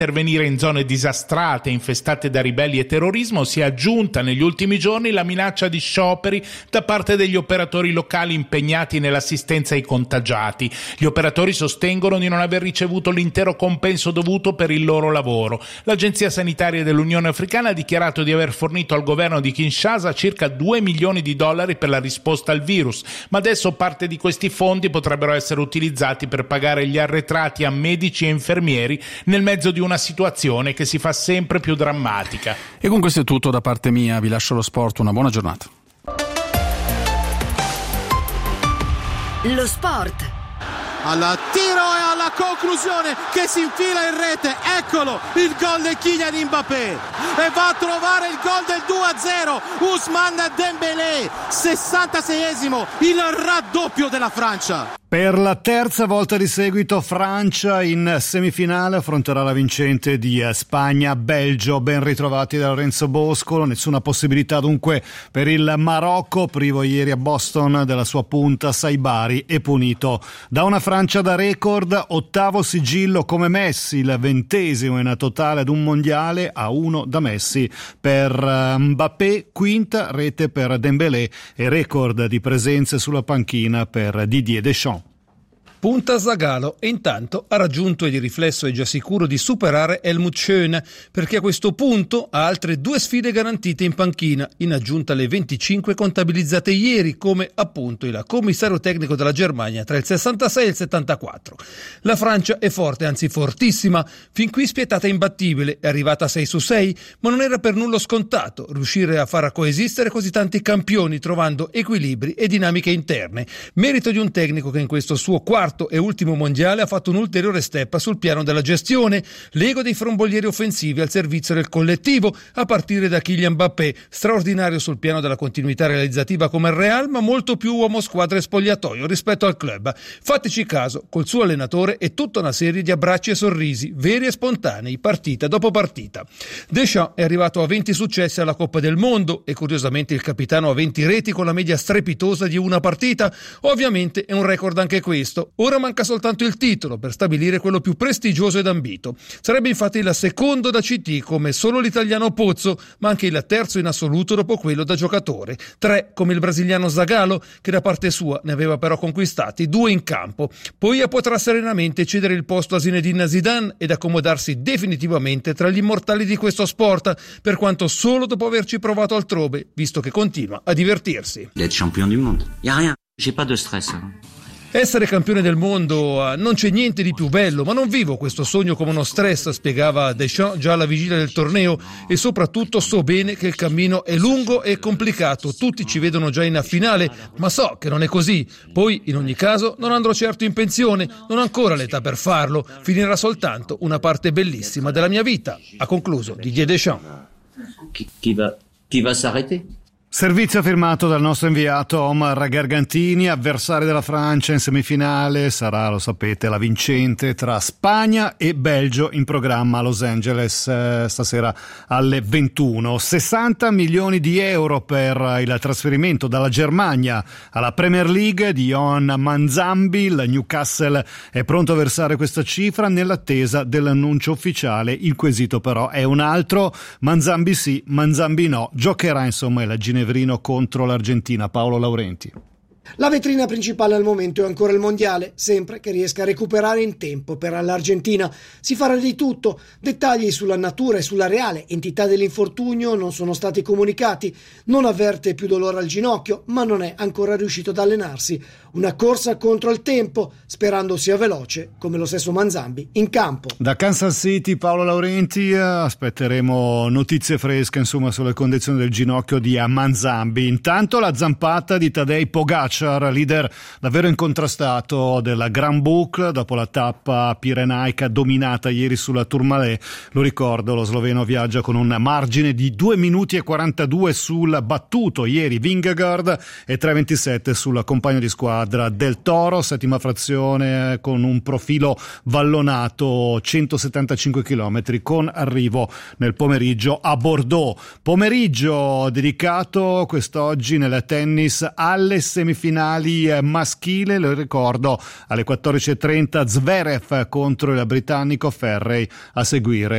intervenire in zone disastrate infestate da ribelli e terrorismo, si è aggiunta negli ultimi giorni la minaccia di scioperi da parte degli operatori locali impegnati nell'assistenza ai contagiati. Gli operatori sostengono di non aver ricevuto l'intero compenso dovuto per il loro lavoro. L'Agenzia Sanitaria dell'Unione Africana ha dichiarato di aver fornito al governo di Kinshasa circa $2 milioni per la risposta al virus, ma adesso parte di questi fondi potrebbero essere utilizzati per pagare gli arretrati a medici e infermieri nel mezzo di una situazione che si fa sempre più drammatica. E con questo è tutto da parte mia, vi lascio lo sport, una buona giornata. Lo sport. Al tiro e alla conclusione che si infila in rete, eccolo il gol di Kylian Mbappé e va a trovare il gol del 2-0 Ousmane Dembélé, 66esimo, il raddoppio della Francia. Per la terza volta di seguito Francia in semifinale affronterà la vincente di Spagna-Belgio. Ben ritrovati da Lorenzo Boscolo. Nessuna possibilità dunque per il Marocco, privo ieri a Boston della sua punta Saibari e punito da una Francia da record, ottavo sigillo come Messi, il 20° in totale ad un mondiale, a 1 da Messi per Mbappé, quinta rete per Dembélé e record di presenze sulla panchina per Didier Deschamps. Punta Zagallo e intanto ha raggiunto e di riflesso è già sicuro di superare Helmut Schön, perché a questo punto ha altre 2 sfide garantite in panchina, in aggiunta alle 25 contabilizzate ieri, come appunto il commissario tecnico della Germania tra il 66 e il 74. La Francia è forte, anzi fortissima, fin qui spietata e imbattibile, è arrivata a 6 su 6, ma non era per nulla scontato riuscire a far coesistere così tanti campioni trovando equilibri e dinamiche interne, merito di un tecnico che in questo suo quarto e ultimo mondiale ha fatto un ulteriore step sul piano della gestione, l'ego dei frombolieri offensivi al servizio del collettivo, a partire da Kylian Mbappé, straordinario sul piano della continuità realizzativa come il Real, ma molto più uomo squadra e spogliatoio rispetto al club. Fateci caso, col suo allenatore è tutta una serie di abbracci e sorrisi, veri e spontanei, partita dopo partita. Deschamps è arrivato a 20 successi alla Coppa del Mondo e curiosamente il capitano a 20 reti con la media strepitosa di una partita. Ovviamente è un record anche questo. Ora manca soltanto il titolo per stabilire quello più prestigioso ed ambito. Sarebbe infatti il secondo da CT come solo l'italiano Pozzo, ma anche il terzo in assoluto dopo quello da giocatore. 3 come il brasiliano Zagallo, che da parte sua ne aveva però conquistati 2 in campo. Poi potrà serenamente cedere il posto a Zinedine Zidane ed accomodarsi definitivamente tra gli immortali di questo sport, per quanto solo dopo averci provato altrove, visto che continua a divertirsi. D'être champion du monde. Y a rien. J'ai pas de stress. Essere campione del mondo non c'è niente di più bello, ma non vivo questo sogno come uno stress, spiegava Deschamps già alla vigilia del torneo, e soprattutto so bene che il cammino è lungo e complicato, tutti ci vedono già in finale, ma so che non è così. Poi in ogni caso non andrò certo in pensione, non ho ancora l'età per farlo, finirà soltanto una parte bellissima della mia vita, ha concluso Didier Deschamps. Chi va s'arrêter? Servizio firmato dal nostro inviato Omar Gargantini. Avversario della Francia in semifinale sarà, lo sapete, la vincente tra Spagna e Belgio, in programma a Los Angeles stasera alle 21. 60 milioni di euro per il trasferimento dalla Germania alla Premier League di Yohan Manzambi. Il Newcastle è pronto a versare questa cifra nell'attesa dell'annuncio ufficiale. Il quesito però è un altro: Manzambi sì, Manzambi no. Giocherà insomma il ginevrino contro l'Argentina. Paolo Laurenti. La vetrina principale al momento è ancora il mondiale, sempre che riesca a recuperare in tempo per l'Argentina. Si farà di tutto. Dettagli sulla natura e sulla reale entità dell'infortunio non sono stati comunicati. Non avverte più dolore al ginocchio, ma non è ancora riuscito ad allenarsi. Una corsa contro il tempo, sperando sia veloce, come lo stesso Manzambi, in campo. Da Kansas City, Paolo Laurenti, aspetteremo notizie fresche insomma sulle condizioni del ginocchio di Manzambi. Intanto la zampata di Tadej Pogačar, leader davvero incontrastato della Grand Boucle dopo la tappa pirenaica dominata ieri sulla Tourmalet. Lo ricordo, lo sloveno viaggia con un margine di 2 minuti e 42 sul battuto ieri Vingegaard e 3,27 sul compagno di squadra del Toro, settima frazione con un profilo vallonato, 175 km con arrivo nel pomeriggio a Bordeaux. Pomeriggio dedicato quest'oggi nel tennis alle semifinali maschile, lo ricordo alle 14.30 Zverev contro il britannico Ferrey, a seguire